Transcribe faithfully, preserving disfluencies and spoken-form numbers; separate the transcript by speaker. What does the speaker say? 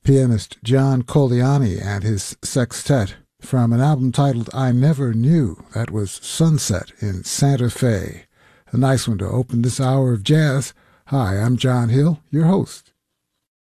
Speaker 1: pianist John Colliani and his sextet from an album titled I Never Knew. That was Sunset in Santa Fe. A nice one to open this hour of jazz. Hi, I'm John Hill, your host.